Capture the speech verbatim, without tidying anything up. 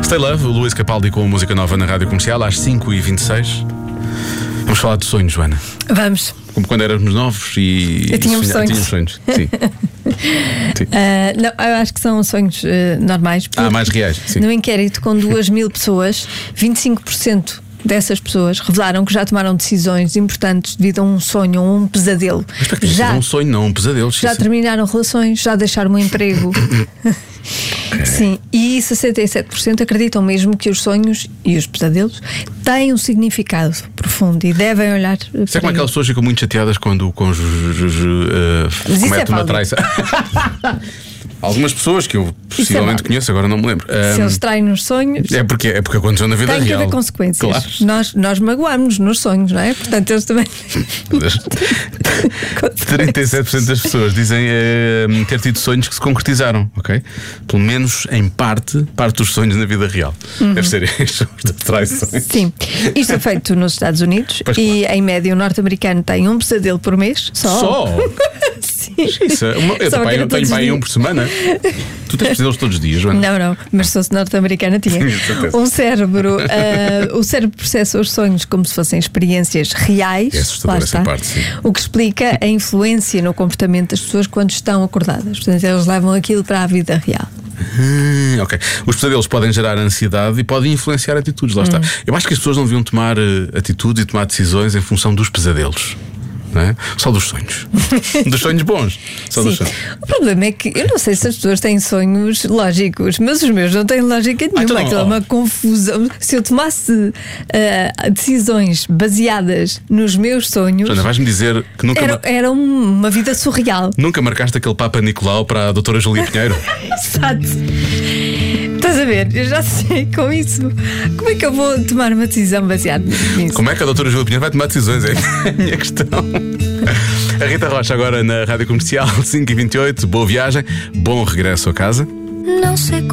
Stay Love, o Luís Capaldi com a música nova na Rádio Comercial às cinco e vinte e seis. Vamos falar de sonhos, Joana. Vamos. Como quando éramos novos e Eu tínhamos sonha- sonhos. tínhamos sonhos. Sim. Sim. Uh, não, eu acho que são sonhos uh, normais. porque Ah, mais reais. Sim. No inquérito com duas mil pessoas, vinte e cinco por cento dessas pessoas revelaram que já tomaram decisões importantes devido a um sonho ou um pesadelo. Mas para que isso Já, é um sonho, não um pesadelo. já Sim. terminaram relações, já deixaram um emprego. Sim, e sessenta e sete por cento acreditam mesmo que os sonhos e os pesadelos têm um significado profundo e devem olhar Isso é para como aquelas pessoas que ficam muito chateadas quando o cônjuge uh, Mas isso comete é uma válido. traição. Algumas pessoas que eu possivelmente válido. conheço, agora não me lembro. Se Um, eles traem nos sonhos, é, porque, é porque aconteceu na vida tem que real. haver consequências. Claro. Nós, nós magoamos nos sonhos, não é? Portanto, eles também. trinta e sete por cento das pessoas dizem eh, ter tido sonhos que se concretizaram, ok? Pelo menos em parte, parte dos sonhos na vida real. Uhum. Deve ser estes os das traições. Sim, isto é feito nos Estados Unidos. Pois e em média o norte-americano tem um pesadelo por mês só. Só? Sim. Isso, é uma- eu Só que tenho, era tenho todos os pai dias. um por semana. Tu tens pesadelos todos os dias, Joana? Não, não, mas se fosse norte-americana tinha. Tinha certeza. Um cérebro, ah, o cérebro processa os sonhos como se fossem experiências reais. É assustador Lá essa está. parte, sim. O que explica a influência no comportamento das pessoas quando estão acordadas. Portanto, eles levam aquilo para a vida real. Hum, ok. Os pesadelos podem gerar ansiedade e podem influenciar atitudes, lá Hum. está. Eu acho que as pessoas não deviam tomar eh, atitudes e tomar decisões em função dos pesadelos. Não é? Só dos sonhos. Dos sonhos bons. Só dos Sim. sonhos. O problema é que eu não sei se as pessoas têm sonhos lógicos, mas os meus não têm lógica nenhuma. então não, Aquilo é ó. uma confusão. Se eu tomasse ah, decisões baseadas nos meus sonhos, Joana, vais-me dizer que nunca, era, mar- era uma vida surreal. nunca marcaste aquele Papa Nicolau para a doutora Julia Pinheiro? Exato. Estás a ver? Eu já sei com isso. Como é que eu vou tomar uma decisão baseada nisso? Como é que a doutora Julia Pinheiro vai tomar decisões? É a minha questão. A Rita Rocha agora na Rádio Comercial, cinco e vinte e oito. Boa viagem, bom regresso a casa. Não sei